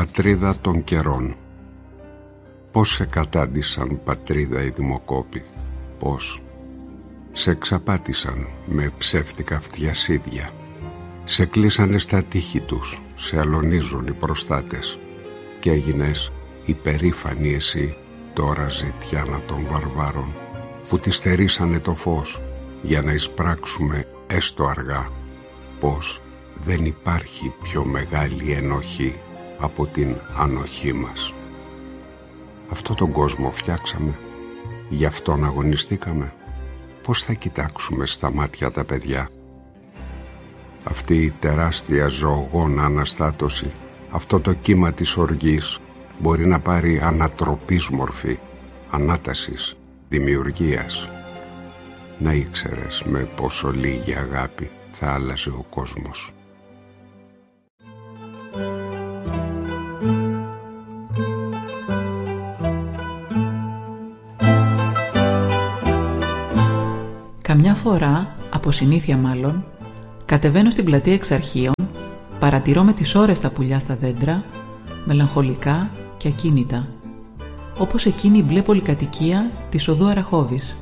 Πατρίδα των καιρών. Πώς σε κατάντησαν πατρίδα οι δημοκόποι, πώς σε εξαπάτησαν με ψεύτικα φτιασίδια, σε κλείσανε στα τείχη τους, σε αλωνίζουν οι προστάτες και έγινες υπερήφανη εσύ τώρα ζητιάνα των βαρβάρων που τη στερήσανε το φως για να εισπράξουμε έστω αργά πως δεν υπάρχει πιο μεγάλη ενοχή από την ανοχή μας. Αυτό τον κόσμο φτιάξαμε, γι' αυτόν αγωνιστήκαμε. Πώς θα κοιτάξουμε στα μάτια τα παιδιά? Αυτή η τεράστια ζωογόνα αναστάτωση, αυτό το κύμα της οργής μπορεί να πάρει ανατροπής μορφή, ανάτασης, δημιουργίας. Να ήξερες με πόσο λίγη αγάπη θα άλλαζε ο κόσμος. Καμιά φορά, από συνήθεια μάλλον, κατεβαίνω στην πλατεία Εξαρχείων, παρατηρώ με τις ώρες τα πουλιά στα δέντρα, μελαγχολικά και ακίνητα, όπως εκείνη η μπλε πολυκατοικία της οδού Αραχώβης.